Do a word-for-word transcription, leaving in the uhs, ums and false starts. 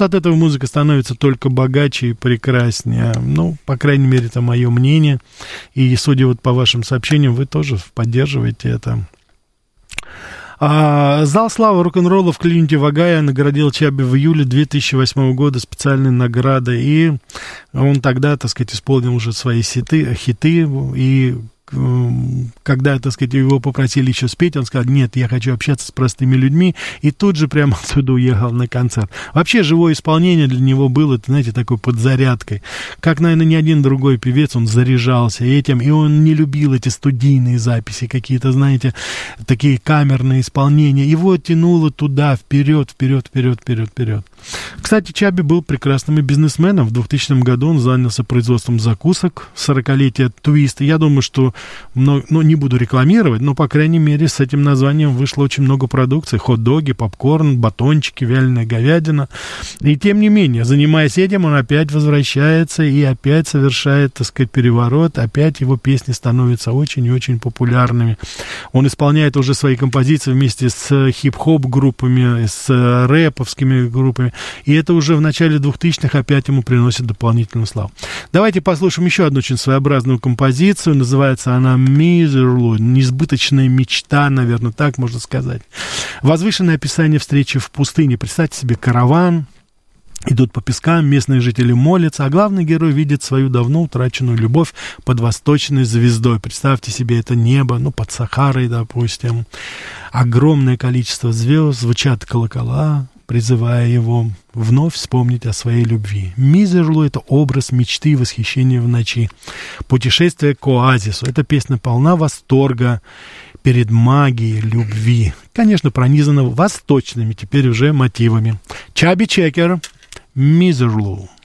что от этого музыка становится только богаче и прекраснее. Ну, по крайней мере, это мое мнение. И, судя вот по вашим сообщениям, вы тоже поддерживаете это. А, зал славы рок-н-ролла в клинике Вагая наградил Чаби в июле две тысячи восьмого года специальной наградой, и он тогда, так сказать, исполнил уже свои хиты, хиты и когда, так сказать, его попросили еще спеть, он сказал: нет, я хочу общаться с простыми людьми, и тут же прямо отсюда уехал на концерт. Вообще, живое исполнение для него было, знаете, такой подзарядкой. Как, наверное, ни один другой певец, он заряжался этим, и он не любил эти студийные записи, какие-то, знаете, такие камерные исполнения. Его тянуло туда, вперед, вперед, вперед, вперед, вперед. Кстати, Чаби был прекрасным и бизнесменом. В двухтысячном году он занялся производством закусок, сорокалетие Твист. Я думаю, что, ну, не буду рекламировать, но, по крайней мере, с этим названием вышло очень много продукции. Хот-доги, попкорн, батончики, вяленая говядина. И, тем не менее, занимаясь этим, он опять возвращается и опять совершает, так сказать, переворот. Опять его песни становятся очень и очень популярными. Он исполняет уже свои композиции вместе с хип-хоп группами, с рэповскими группами. И это уже в начале двухтысячных опять ему приносит дополнительную славу. Давайте послушаем еще одну очень своеобразную композицию. Называется она «Miserable», «Несбыточная мечта», наверное, так можно сказать. Возвышенное описание встречи в пустыне. Представьте себе караван. Идут по пескам, местные жители молятся, а главный герой видит свою давно утраченную любовь под восточной звездой. Представьте себе это небо, ну, под Сахарой, допустим. Огромное количество звезд, звучат колокола, призывая его вновь вспомнить о своей любви. «Miserable» — это образ мечты и восхищения в ночи. «Путешествие к оазису» — эта песня полна восторга перед магией любви. Конечно, пронизана восточными теперь уже мотивами. Чаби Чекер, «Miserable».